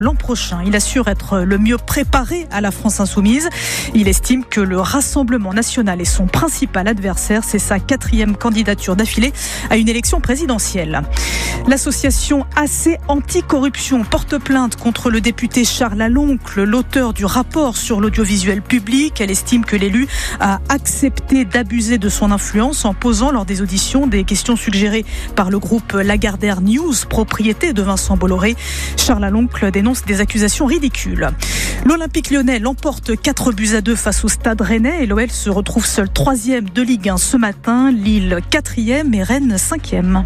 l'an prochain. Il assure être le mieux préparé à la France insoumise. Il estime que le Rassemblement national est son principal adversaire. C'est sa 4e candidature d'affilée à une élection présidentielle. L'association AC Anticorruption porte plainte contre le député Charles Laloncle, l'auteur du rapport sur l'audiovisuel public. Elle estime que l'élu a accepté d'abuser de son influence en posant lors des auditions des questions suggérées par le groupe Lagardère News, propriété de Vincent Bolloré. Charles Laloncle dénonce des accusations ridicules. L'Olympique lyonnais l'emporte 4-2 face au Stade Rennais et l'OL se retrouve seul 3e de Ligue 1 ce matin. Lille 4e et Rennes 5e.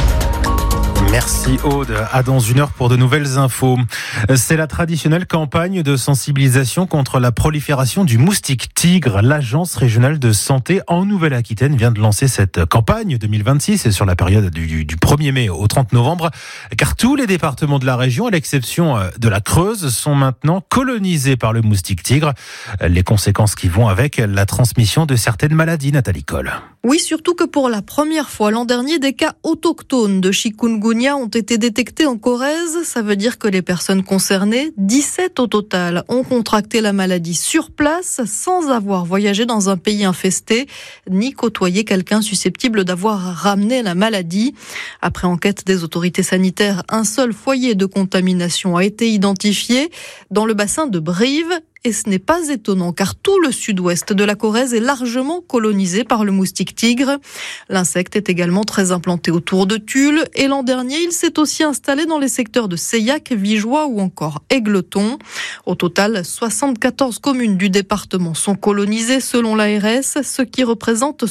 Merci Aude. À dans une heure pour de nouvelles infos. C'est la traditionnelle campagne de sensibilisation contre la prolifération du moustique tigre. L'Agence régionale de santé en Nouvelle-Aquitaine vient de lancer cette campagne 2026 et sur la période du 1er mai au 30 novembre, car tous les départements de la région, à l'exception de la Creuse, sont maintenant colonisés par le moustique tigre. Les conséquences qui vont avec la transmission de certaines maladies, Nathalie Coll. Oui, surtout que pour la première fois l'an dernier, des cas autochtones de chikungunya ont été détectés en Corrèze. Ça veut dire que les personnes concernées, 17 au total, ont contracté la maladie sur place sans avoir voyagé dans un pays infesté, ni côtoyé quelqu'un susceptible d'avoir ramené la maladie. Après enquête des autorités sanitaires, un seul foyer de contamination a été identifié dans le bassin de Brive. Et ce n'est pas étonnant car tout le sud-ouest de la Corrèze est largement colonisé par le moustique tigre. L'insecte est également très implanté autour de Tulle et l'an dernier, il s'est aussi installé dans les secteurs de Seillac, Vigeois ou encore Égletons. Au total, 74 communes du département sont colonisées selon l'ARS, ce qui représente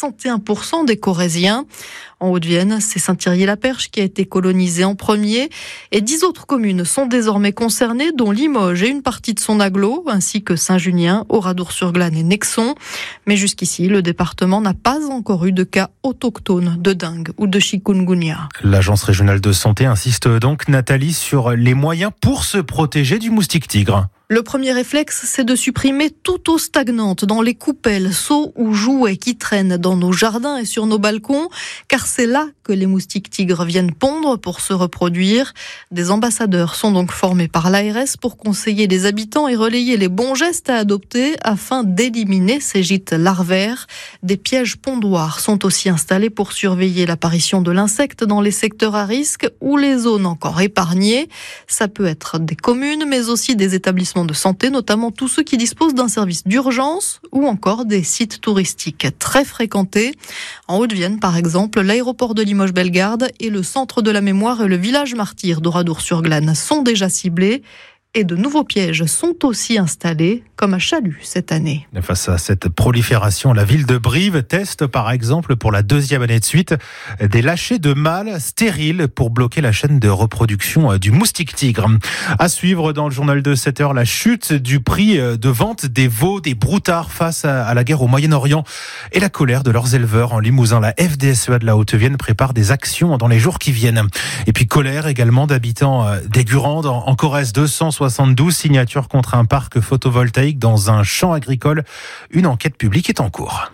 61% des Corréziens. En Haute-Vienne, c'est Saint-Thierry-la-Perche qui a été colonisé en premier et 10 autres communes sont désormais concernées, dont Limoges et une partie de son agglo, ainsi que Saint-Junien, Oradour-sur-Glane et Nexon. Mais jusqu'ici, le département n'a pas encore eu de cas autochtones de dengue ou de chikungunya. L'Agence régionale de santé insiste donc, Nathalie, sur les moyens pour se protéger du moustique tigre. Le premier réflexe, c'est de supprimer toute eau stagnante dans les coupelles, seaux ou jouets qui traînent dans nos jardins et sur nos balcons, car c'est là que les moustiques tigres viennent pondre pour se reproduire. Des ambassadeurs sont donc formés par l'ARS pour conseiller les habitants et relayer les bons gestes à adopter afin d'éliminer ces gîtes larvaires. Des pièges pondoirs sont aussi installés pour surveiller l'apparition de l'insecte dans les secteurs à risque ou les zones encore épargnées. Ça peut être des communes, mais aussi des établissements de santé, notamment tous ceux qui disposent d'un service d'urgence ou encore des sites touristiques très fréquentés. En Haute-Vienne, par exemple, l'aéroport de Limoges-Bellegarde et le centre de la mémoire et le village martyr d'Oradour-sur-Glane sont déjà ciblés. Et de nouveaux pièges sont aussi installés, comme à Chalut cette année. Face à cette prolifération, la ville de Brive teste par exemple pour la 2e année de suite des lâchers de mâles stériles pour bloquer la chaîne de reproduction du moustique tigre. À suivre dans le journal de 7h, la chute du prix de vente des veaux, des broutards face à la guerre au Moyen-Orient et la colère de leurs éleveurs en Limousin. La FDSEA de la Haute-Vienne prépare des actions dans les jours qui viennent. Et puis colère également d'habitants d'Aigurande en Corrèze, 272 signatures contre un parc photovoltaïque dans un champ agricole. Une enquête publique est en cours.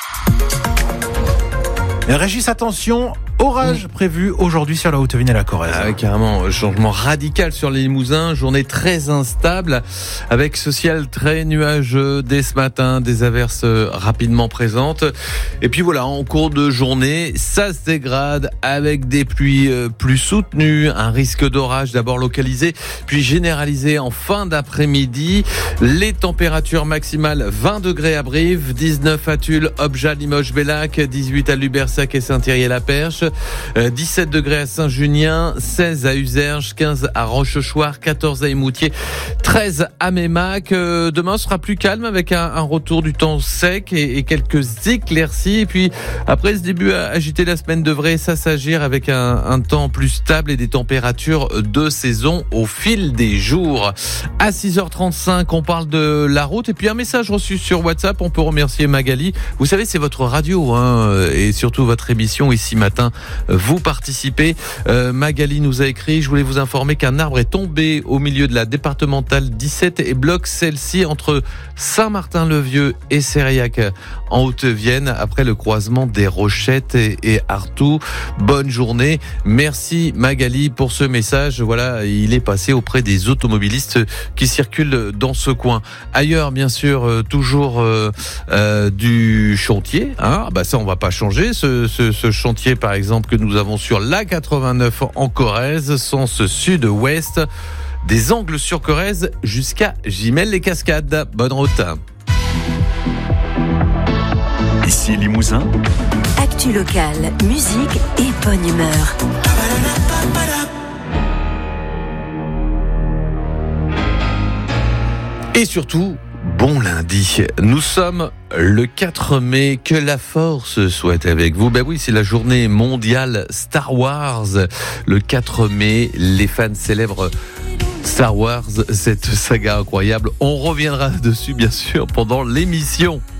Régis, attention, orage prévu aujourd'hui sur la Haute-Vienne et la Corrèze. Carrément, changement radical sur les Limousins, journée très instable, avec ce ciel très nuageux dès ce matin, des averses rapidement présentes. Et puis voilà, en cours de journée, ça se dégrade avec des pluies plus soutenues, un risque d'orage d'abord localisé, puis généralisé en fin d'après-midi. Les températures maximales, 20 degrés à Brive, 19 à Tulle, Obja, Limoges, Bellac, 18 à Lubersac et Saint-Thierry-la-Perche, 17 degrés à Saint-Junien, 16 à Userge, 15 à Rochechouart, 14 à Émoutier, 13 à Mémac. Demain sera plus calme avec un retour du temps sec et quelques éclaircies. Et puis après ce début agité, la semaine devrait s'assagir avec un temps plus stable et des températures de saison au fil des jours. À 6h35, on parle de la route et puis un message reçu sur WhatsApp. On peut remercier Magali. Vous savez, c'est votre radio et surtout votre émission ici matin vous participez. Magali nous a écrit: je voulais vous informer qu'un arbre est tombé au milieu de la départementale 17 et bloque celle-ci entre Saint-Martin-le-Vieux et Sériac en Haute-Vienne après le croisement des Rochettes et Artoux. Bonne journée. Merci Magali pour ce message. Voilà, il est passé auprès des automobilistes qui circulent dans ce coin. Ailleurs, bien sûr, toujours du chantier. Ça, on va pas changer. Ce chantier, par exemple, que nous avons sur l'A89 en Corrèze, sens sud-ouest, des Angles sur Corrèze jusqu'à Gimel-les-Cascades. Bonne route. Ici Limousin. Actu locale, musique et bonne humeur. Et surtout, bon lundi. Nous sommes le 4 mai. Que la force soit avec vous. Ben oui, c'est la journée mondiale Star Wars. Le 4 mai, les fans célèbrent Star Wars, cette saga incroyable. On reviendra dessus, bien sûr, pendant l'émission.